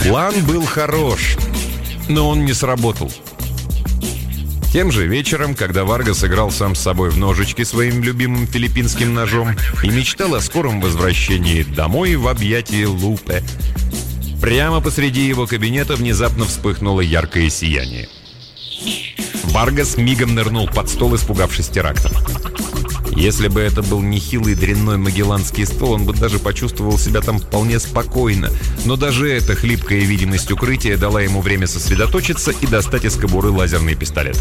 План был хорош, но он не сработал. Тем же вечером, когда Варгас играл сам с собой в ножички своим любимым филиппинским ножом и мечтал о скором возвращении домой в объятии Лупе, прямо посреди его кабинета внезапно вспыхнуло яркое сияние. Варгас мигом нырнул под стол, испугавшись теракта. Если бы это был нехилый дрянной магелланский стол, он бы даже почувствовал себя там вполне спокойно. Но даже эта хлипкая видимость укрытия дала ему время сосредоточиться и достать из кобуры лазерный пистолет.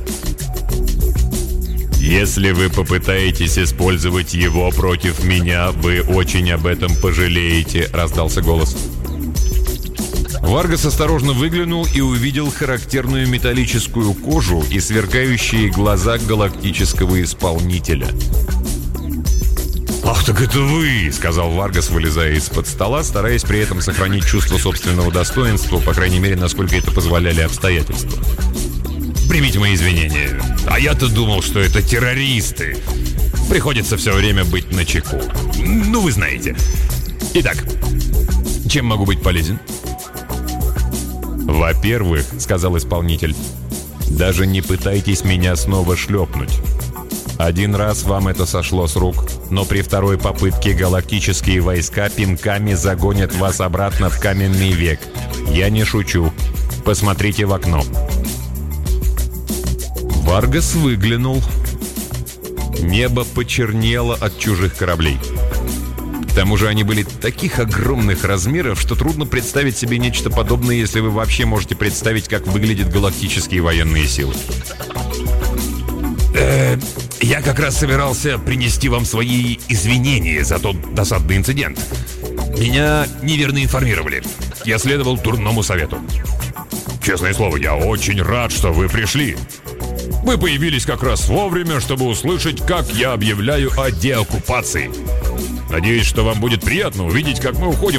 «Если вы попытаетесь использовать его против меня, вы очень об этом пожалеете», — раздался голос. Варгас осторожно выглянул и увидел характерную металлическую кожу и сверкающие глаза галактического исполнителя. «Ах, так это вы!» — сказал Варгас, вылезая из-под стола, стараясь при этом сохранить чувство собственного достоинства, по крайней мере, насколько это позволяли обстоятельства. «Примите мои извинения. А я-то думал, что это террористы. Приходится все время быть начеку. Ну, вы знаете. Итак, чем могу быть полезен?» «Во-первых, — сказал исполнитель, — даже не пытайтесь меня снова шлепнуть. Один раз вам это сошло с рук, но при второй попытке галактические войска пинками загонят вас обратно в каменный век. Я не шучу. Посмотрите в окно». Варгас выглянул. Небо почернело от чужих кораблей. К тому же они были таких огромных размеров, что трудно представить себе нечто подобное, если вы вообще можете представить, как выглядят галактические военные силы. Я как раз собирался принести вам свои извинения за тот досадный инцидент. Меня неверно информировали. Я следовал дурному совету. Честное слово, я очень рад, что вы пришли. Вы появились как раз вовремя, чтобы услышать, как я объявляю о деоккупации. Надеюсь, что вам будет приятно увидеть, как мы уходим